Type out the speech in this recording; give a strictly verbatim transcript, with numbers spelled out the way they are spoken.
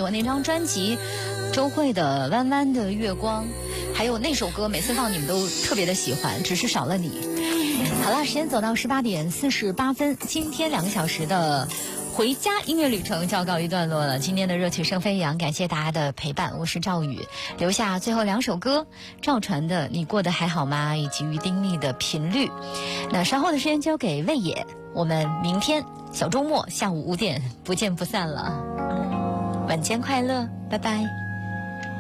喜欢那张专辑，周蕙的《弯弯的月光》，还有那首歌每次放你们都特别的喜欢，只是少了你。好了，时间走到十八点四十八分，今天两个小时的回家音乐旅程就要告一段落了。今天的热曲声飞扬，感谢大家的陪伴，我是赵宇。留下最后两首歌，赵传的《你过得还好吗》以及于丁力的《频率》。那稍后的时间交给魏野，我们明天小周末下午五点不见不散了。晚间快乐，拜拜。